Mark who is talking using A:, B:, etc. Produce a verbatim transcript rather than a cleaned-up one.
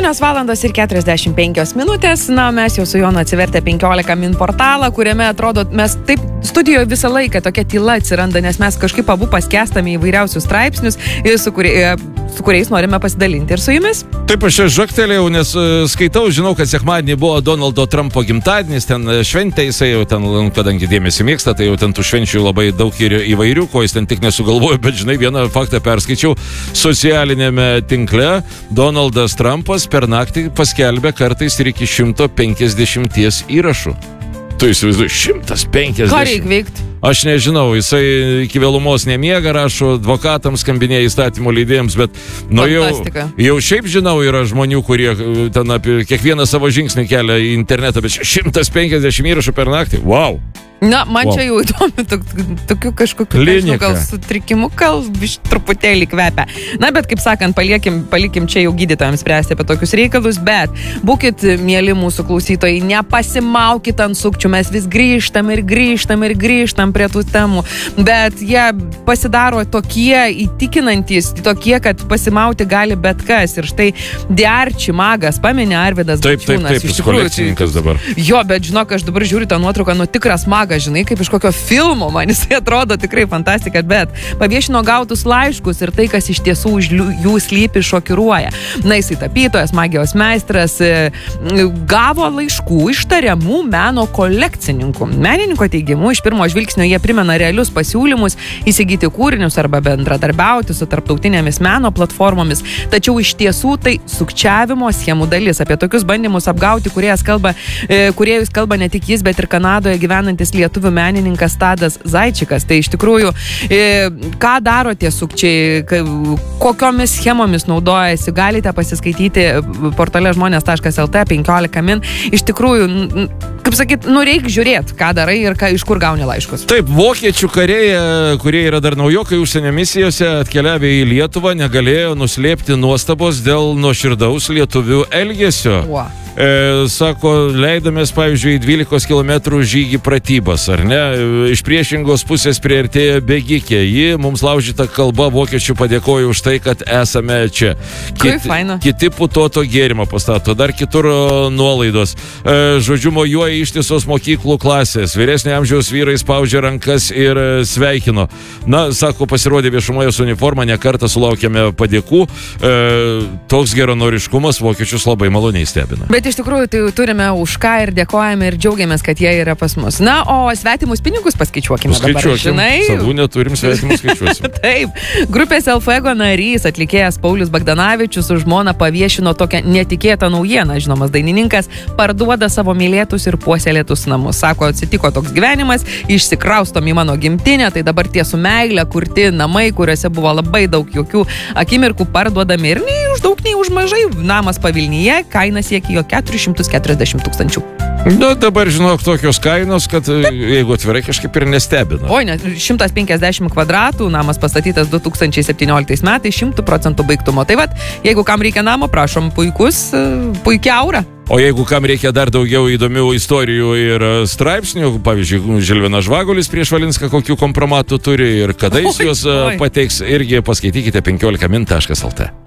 A: aštuonios valandos ir keturiasdešimt penkios minutės. Na, mes jau su Jonu atsivertę penkiolika min portalą, kuriame atrodo, mes taip studijoje visą laiką tokia tyla atsiranda, nes mes kažkaip abu paskestame įvairiausius straipsnius, su, kurie, su kuriais norime pasidalinti ir su jumis.
B: Taip, aš čia žaktelėjau, nes skaitau, žinau, kad sekmadienį buvo Donaldo Trumpo gimtadienis, ten šventė, jisai jau ten, kadangi dėmesį mėgsta, tai jau ten tų švenčių labai daug ir įvairių, ko jis ten tik nesugalvojo, bet žinai, vieną faktą perskaičiau socialinėme tinkle. Donaldas Trumpas per naktį paskelbė kartais ir iki šimto penkiasdešimties įrašų. Tu įsivaizduoji, šimtas penkiasdešimt.
A: Ką reikia veikti?
B: Aš nežinau, jisai iki vėlumos nemiega, rašo advokatams, skambinėja įstatymų leidėjams, bet nu, jau, jau šiaip žinau, yra žmonių, kurie ten apie kiekvieną savo žingsnį kelia į internetą, bet šimtas penkiasdešimt įrašų per naktį. Wow!
A: Na, man wow. Čia jau įdomi, tokių kažkokių, nežinau, gal sutrikimų, gal biš truputėlį kvepia. Na, bet kaip sakant, palikim, palikim čia jau gydytojams spręsti apie tokius reikalus, bet būkit, mieli mūsų klausytojai, nepasimaukit ant sukčių, mes vis grįžtam ir grįžtam ir grįžtam prie tų temų, bet jie pasidaro tokie įtikinantys, tokie, kad pasimauti gali bet kas. Ir štai Diarči magas, paminė Arvydas Bačiūnas.
B: Taip, taip, taip, kolekcininkas dabar.
A: Jo, bet žinok, aš dabar žiūriu tą nuotrauką, nu tikras magas. Žinai, kaip iš kokio filmo, man jisai atrodo tikrai fantastika, bet paviešino gautus laiškus ir tai, kas iš tiesų už jų slypi, šokiruoja. Na, jisai tapytojas, magijos meistras, gavo laiškų iš tariamų meno kolekcininkų. Menininko teigimu, iš pirmo žvilgsnio jie primena realius pasiūlymus įsigyti kūrinius arba bendradarbiauti su tarptautinėmis meno platformomis, tačiau iš tiesų tai sukčiavimo schemų dalis. Apie tokius bandymus apgauti, kuriejas kalba, kuriejas kalba ne tik jis, bet ir Kanadoje gyvenantis lietuvių menininkas Tadas Zaičikas. Tai iš tikrųjų, ką daro tie sukčiai, kokiomis schemomis naudojasi, galite pasiskaityti portale žmonės taškas el tė penkiolika min. Iš tikrųjų, kaip sakyt, nu reik žiūrėti, ką darai ir ką, iš kur gauni laiškus. Taip,
B: vokiečių kariai, kurie yra dar naujokai užsienio misijose, atkeliavę į Lietuvą, negalėjo nuslėpti nuostabos dėl nuoširdaus lietuvių elgesio. Wow. E, sako, leidamės, pavyzdžiui, dvylikos kilometrų žygį pratybas, ar ne? Iš priešingos pusės priartėjo bėgikė. Ji mums laužyta kalba vokiečių padėkojo už tai, kad esame čia. Kit, kiti putoto gėrimą pastato, dar kitur nuolaidos. E, žodžiu, mojuoja ištisos mokyklų klasės. Vyresnio amžiaus vyrai spaudžia rankas ir sveikino. Na, sako, pasirodė viešumoje su uniforma, ne kartą sulaukėme padėkų. E, toks geranoriškumas vokiečius labai maloniai stebina.
A: Bet iš tikrųjų tai turime už ką ir dėkojame ir džiaugiamės, kad jie yra pas mus. Na, o svetimus pinigus paskaičiuokime dabar, žinai.
B: Savų neturim, svetimus skaičiuosim.
A: Taip. Grupės El Fuego narys, atlikėjas Paulius Bagdanavičius su žmona paviešino tokią netikėtą naujieną. Žinomas dainininkas parduoda savo mylėtus ir puoselėtus namus. Sako, atsitiko toks gyvenimas, išsikraustom į mano gimtinę, tai dabar tie su meile kurti namai, kuriuose buvo labai daug jokių akimirkų parduodami ir nei už daug, nei už mažai. Namas Pavilnyje, kaina siekia jo keturis šimtus keturiasdešimt tūkstančių.
B: Na, dabar žinok tokios kainos, kad jeigu atvirai kažkaip ir nestebina.
A: Oi, ne, šimtas penkiasdešimt kvadratų, namas pastatytas du tūkstančiai septynioliktais metais, šimtų procentų baigtumo. Tai vat, jeigu kam reikia namo, prašom, puikus, puikia aura.
B: O jeigu kam reikia dar daugiau įdomių istorijų ir straipsnių, pavyzdžiui, Žilvinas Žvagulis prieš Valinską kokių kompromatų turi ir kada jis juos pateiks, irgi paskaitykite penkiolika min taškas el tė.